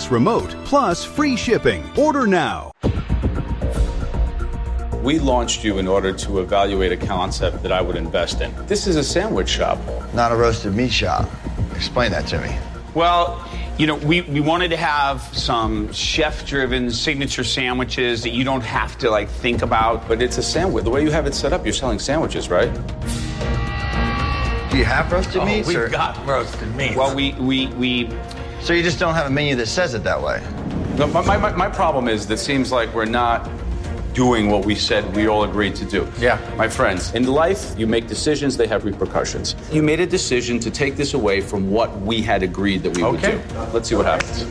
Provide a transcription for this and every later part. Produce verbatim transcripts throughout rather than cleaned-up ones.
wireless remote, plus free shipping. Order now. We launched you in order to evaluate a concept that I would invest in. This is a sandwich shop. Not a roasted meat shop. Explain that to me. Well, you know, we, we wanted to have some chef-driven signature sandwiches that you don't have to, like, think about. But it's a sandwich. The way you have it set up, you're selling sandwiches, right? Do you have roasted oh, meats? We've or? got roasted meats. Well, we, we, we... So you just don't have a menu that says it that way? No, my, my, my problem is that it seems like we're not doing what we said we all agreed to do. Yeah. My friends, in life, you make decisions, they have repercussions. You made a decision to take this away from what we had agreed that we okay. would do. Let's see what happens.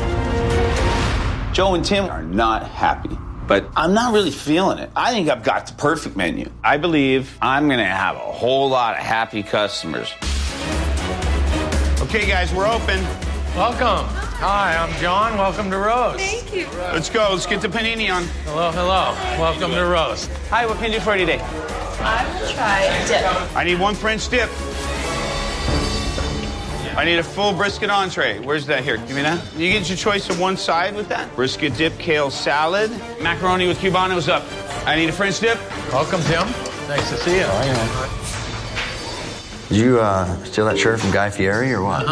Joe and Tim are not happy, but I'm not really feeling it. I think I've got the perfect menu. I believe I'm going to have a whole lot of happy customers. Okay, guys, we're open. Welcome. Hi, I'm John. Welcome to Roast. Thank you. Let's go. Let's get the panini on. Hello, hello. Welcome to Roast. Hi, what can I do for you today? I will try dip. I need one French dip. I need a full brisket entree. Where's that? Here, give me that. You get your choice of one side with that. Brisket dip, kale salad. Macaroni with cubanos up. I need a French dip. Welcome, Tim. Nice to see you. Oh, yeah. Did you uh, steal that shirt from Guy Fieri or what?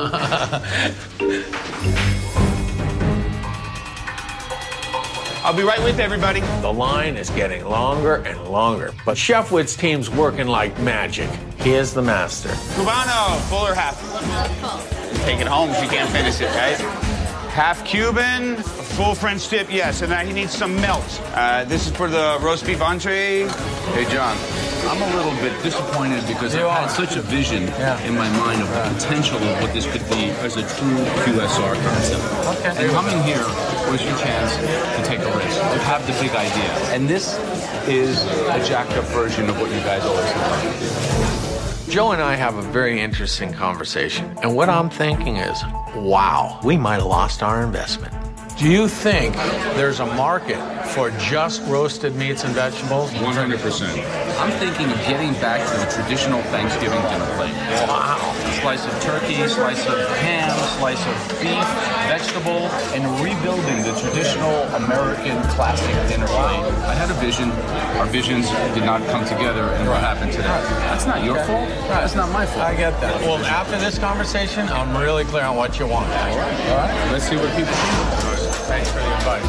I'll be right with everybody. The line is getting longer and longer, but Chef Witt's team's working like magic. He is the master. Cubano, full or half? Take it home if you can't finish it, right? Half Cuban, a full French dip, yes, and then he needs some melt. Uh, this is for the roast beef entree. Hey, John, I'm a little bit disappointed because You I've are. had such a vision Yeah. in my mind of the potential of what this could be as a true Q S R concept. Okay. And coming here was your chance to take a risk, to have the big idea. And this is a jacked up version of what you guys always have. Joe and I have a very interesting conversation, and what I'm thinking is, wow, we might have lost our investment. Do you think there's a market for just roasted meats and vegetables? one hundred percent. I'm thinking of getting back to the traditional Thanksgiving dinner plate. Wow. Slice of turkey, slice of ham, slice of beef, vegetable, and rebuilding the traditional American classic dinner plate. I had a vision. Our visions did not come together, and what happened today? That's not your fault. That's not my fault. I get that. Well, after this conversation, I'm really clear on what you want. All right. All right. Let's see what people think. Thanks for the advice.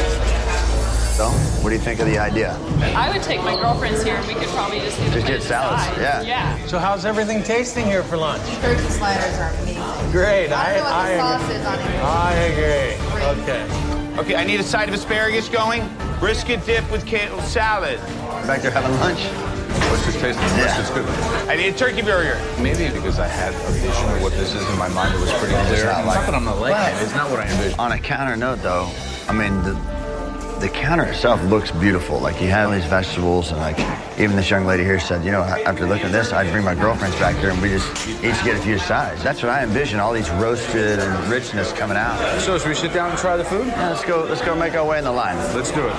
So, what do you think of the idea? I would take my girlfriends here and we could probably just get Just get salads, yeah. Yeah. So how's everything tasting here for lunch? Turkey sliders are amazing. Great. I don't know what the I, sauce is on it. I agree. Okay. Okay, I need a side of asparagus going. Brisket dip with kale salad. Back there having lunch? What's this taste? Yeah. This is good. I need a turkey burger. Maybe because I had a vision of what this is in my mind, it was pretty clear. not It's like- not that I'm not liking Right. it. It's not what I envisioned. On a counter note, though, I mean, the, the counter itself looks beautiful. Like, you have all these vegetables, and, like, even this young lady here said, you know, after looking at this, I'd bring my girlfriends back there, and we just each get a few sides. That's what I envision, all these roasted and richness coming out. So, should we sit down and try the food? Yeah, let's go, let's go make our way in the line. Let's do it.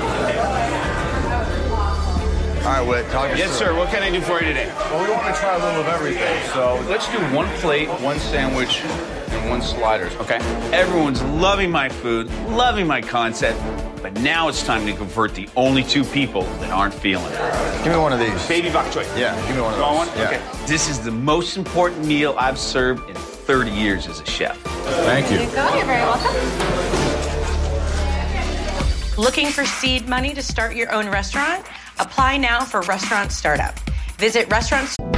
All right, Whit, talk us Yes, through sir. What can I do for you today? Well, we want to try a little of everything. So let's do one plate, one sandwich, and one sliders. Okay. Everyone's loving my food, loving my concept, but now it's time to convert the only two people that aren't feeling it. Give me one of these. Baby bok choy. Yeah, give me one of You want those. one? Yeah. Okay. This is the most important meal I've served in thirty years as a chef. Thank you. Go, you're very welcome. Looking for seed money to start your own restaurant? Apply now for Restaurant Startup. Visit restaurants.